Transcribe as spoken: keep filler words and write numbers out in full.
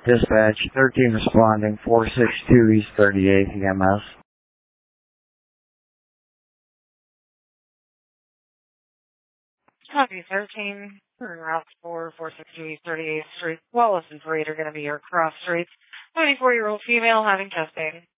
Dispatch thirteen responding, four six two East thirty-eighth E M S. Copy thirteen, route four, four six two East thirty-eighth Street. Wallace and Parade are going to be your cross streets. twenty-four-year-old female having chest pain.